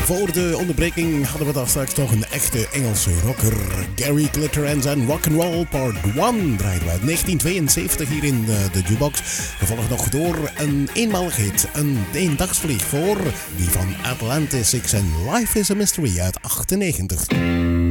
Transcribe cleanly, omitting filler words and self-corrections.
Voor de onderbreking hadden we daar straks nog een echte Engelse rocker. Gary Glitter en zijn Rock'n'Roll Part 1 draaiden we uit 1972 hier in de jukebox. Gevolgd nog door een eenmalig hit, een eendagsvlieg voor die van Atlantis Six en Life is a Mystery uit 98.